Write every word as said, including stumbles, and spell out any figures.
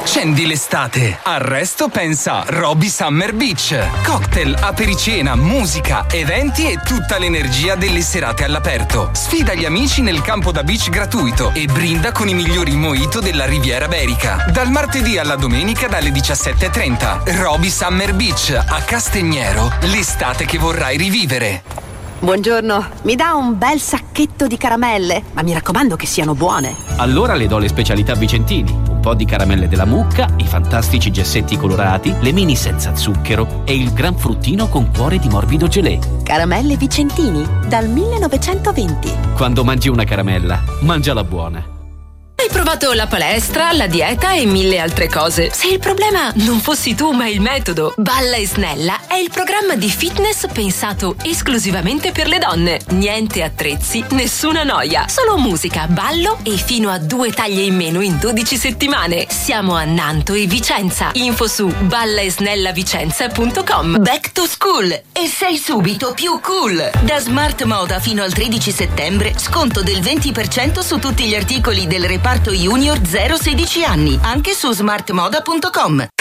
Accendi l'estate. Al resto pensa Roby Summer Beach. Cocktail, apericena, musica, eventi e tutta l'energia delle serate all'aperto. Sfida gli amici nel campo da beach gratuito e brinda con i migliori mojito della Riviera Iberica. Dal martedì alla domenica dalle diciassette e trenta. Roby Summer Beach a Castignero. L'estate che vorrai rivivere. Buongiorno, mi dà un bel sacchetto di caramelle, ma mi raccomando che siano buone. Allora le do le specialità Vicentini. Un po' di caramelle della mucca, i fantastici gessetti colorati, le mini senza zucchero e il gran fruttino con cuore di morbido gelé. Caramelle Vicentini, dal millenovecentoventi. Quando mangi una caramella, mangiala buona. Hai provato la palestra, la dieta e mille altre cose. Se il problema non fossi tu ma il metodo, Balla e Snella è il programma di fitness pensato esclusivamente per le donne. Niente attrezzi, nessuna noia, solo musica, ballo e fino a due taglie in meno in dodici settimane. Siamo a Nanto e Vicenza. Info su ballaesnellavicenza punto com. Back to school e sei subito più cool. Da Smart Moda fino al tredici settembre sconto del venti per cento su tutti gli articoli del reparto Junior zero sedici anni, anche su smartmoda punto com.